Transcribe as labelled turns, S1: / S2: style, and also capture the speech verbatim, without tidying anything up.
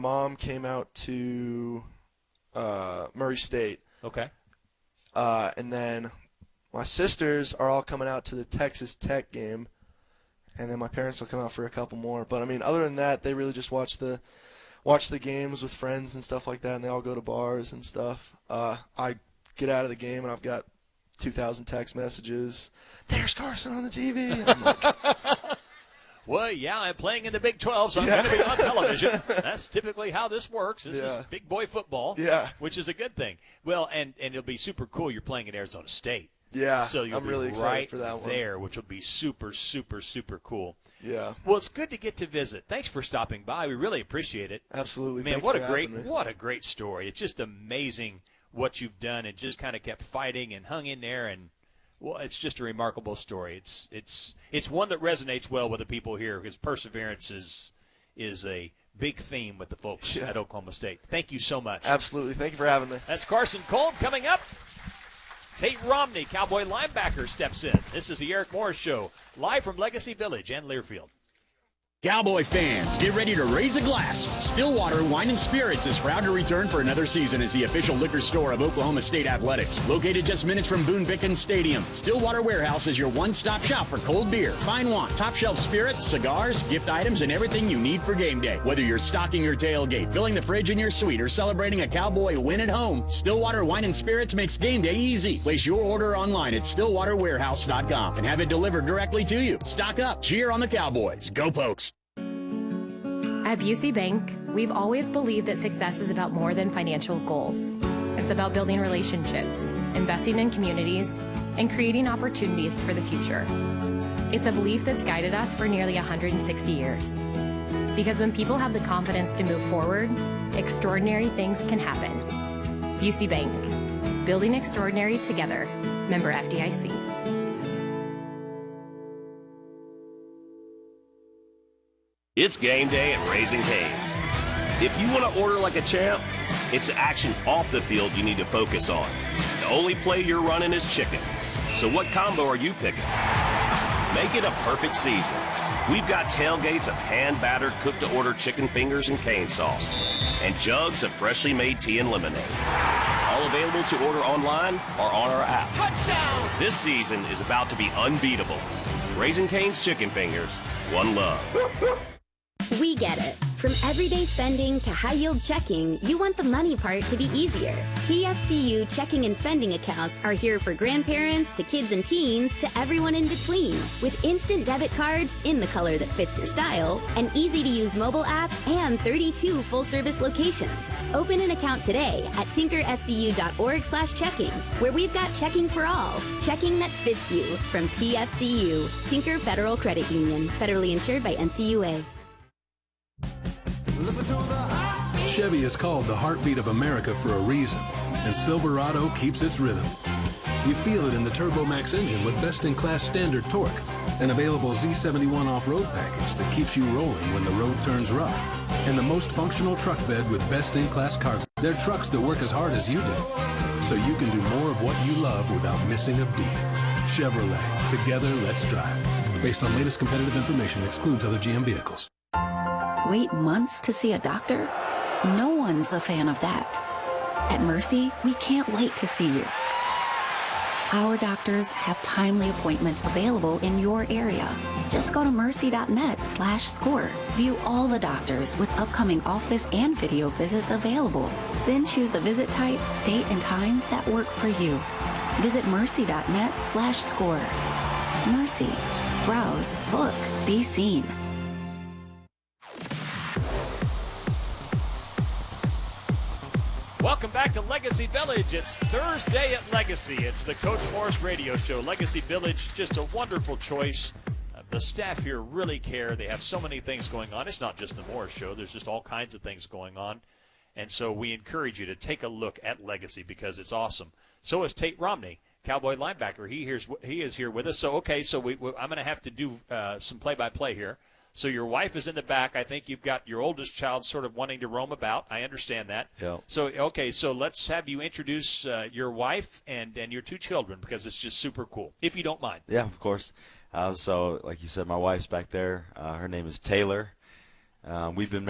S1: Mom came out to uh, Murray State.
S2: Okay.
S1: Uh, and then my sisters are all coming out to the Texas Tech game. And then my parents will come out for a couple more. But, I mean, other than that, they really just watch the watch the games with friends and stuff like that, and they all go to bars and stuff. Uh, I get out of the game, and I've got two thousand text messages. There's Carson on the T V. And I'm like,
S2: well, yeah, I'm playing in the Big twelve, so I'm
S1: Yeah.
S2: going to be on television. That's typically how this works. This
S1: Yeah.
S2: is big boy football,
S1: Yeah.
S2: which is a good thing. Well, and, and it'll be super cool. You're playing at Arizona State.
S1: yeah,
S2: So you'll
S1: I'm
S2: be
S1: really excited
S2: right
S1: for that one.
S2: there, which will be super, super, super cool.
S1: Yeah,
S2: Well, it's good to get to visit. Thanks for stopping by. We really appreciate it.
S1: absolutely.
S2: Man,
S1: Thank
S2: what
S1: you
S2: a
S1: for
S2: great
S1: having me.
S2: what a great story. It's just amazing what you've done and just kind of kept fighting and hung in there, and well, it's just a remarkable story. It's it's it's one that resonates well with the people here because perseverance is is a big theme with the folks
S1: Yeah.
S2: at Oklahoma State. Thank you so much.
S1: Absolutely. Thank you for having me.
S2: That's Carson Kolb coming up. Tate Romney, Cowboy linebacker, steps in. This is the Eric Morris Show, live from Legacy Village and Learfield.
S3: Cowboy fans, get ready to raise a glass. Stillwater Wine and Spirits is proud to return for another season as the official liquor store of Oklahoma State Athletics. Located just minutes from Boone Pickens Stadium, Stillwater Warehouse is your one-stop shop for cold beer, fine wine, top-shelf spirits, cigars, gift items, and everything you need for game day. Whether you're stocking your tailgate, filling the fridge in your suite, or celebrating a Cowboy win at home, Stillwater Wine and Spirits makes game day easy. Place your order online at stillwater warehouse dot com and have it delivered directly to you. Stock up, cheer on the Cowboys. Go Pokes!
S4: At Busey Bank, we've always believed that success is about more than financial goals. It's about building relationships, investing in communities, and creating opportunities for the future. It's a belief that's guided us for nearly one hundred sixty years. Because when people have the confidence to move forward, extraordinary things can happen. Busey Bank, building extraordinary together. Member F D I C.
S5: It's game day at Raising Cane's. If you want to order like a champ, it's action off the field you need to focus on. The only play you're running is chicken. So what combo are you picking? Make it a perfect season. We've got tailgates of hand-battered, cooked-to-order chicken fingers and cane sauce, and jugs of freshly made tea and lemonade. All available to order online or on our app. Touchdown! This season is about to be unbeatable. Raising Cane's Chicken Fingers, one love.
S6: We get it. From everyday spending to high-yield checking, you want the money part to be easier. T F C U checking and spending accounts are here for grandparents to kids and teens to everyone in between. With instant debit cards in the color that fits your style, an easy-to-use mobile app, and thirty-two full-service locations. Open an account today at tinker f c u dot org slash checking, where we've got checking for all. Checking that fits you from T F C U, Tinker Federal Credit Union, federally insured by N C U A.
S7: Chevy is called the heartbeat of America for a reason, and Silverado keeps its rhythm. You feel it in the TurboMax engine with best-in-class standard torque, an available Z seventy-one off-road package that keeps you rolling when the road turns rough, and the most functional truck bed with best-in-class cargo. They're trucks that work as hard as you do, so you can do more of what you love without missing a beat. Chevrolet, together let's drive. Based on latest competitive information, excludes other G M vehicles.
S8: Wait months to see a doctor? No one's a fan of that. At Mercy, we can't wait to see you. Our doctors have timely appointments available in your area. Just go to mercy dot net slash score. View all the doctors with upcoming office and video visits available. Then choose the visit type, date, and time that work for you. Visit mercy dot net slash score. Mercy. Browse, book, be seen.
S2: Welcome back to Legacy Village. It's Thursday at Legacy. It's the Coach Morris Radio Show. Legacy Village, just a wonderful choice. Uh, the staff here really care. They have so many things going on. It's not just the Morris Show. There's just all kinds of things going on. And so we encourage you to take a look at Legacy because it's awesome. So is Tate Romney, Cowboy linebacker. He, hears, he is here with us. So, okay, so we, we, I'm going to have to do uh, some play-by-play here. So your wife is in the back. I think you've got your oldest child sort of wanting to roam about. I understand that.
S9: Yeah.
S2: So, okay, so let's have you introduce uh, your wife and, and your two children because it's just super cool, if you don't mind.
S9: Yeah, of course. Uh, so, like you said, my wife's back there. Uh, her name is Taylor. Uh, we've been